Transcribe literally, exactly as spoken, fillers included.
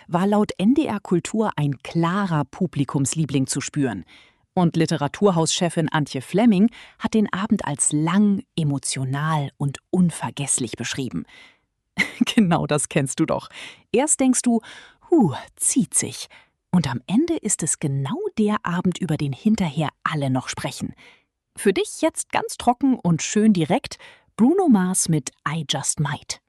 war laut N D R Kultur ein klarer Publikumsliebling zu spüren. Und Literaturhauschefin Antje Fleming hat den Abend als lang, emotional und unvergesslich beschrieben. Genau das kennst du doch. Erst denkst du, huh, zieht sich. Und am Ende ist es genau der Abend, über den hinterher alle noch sprechen. Für dich jetzt ganz trocken und schön direkt Bruno Mars mit I Just Might.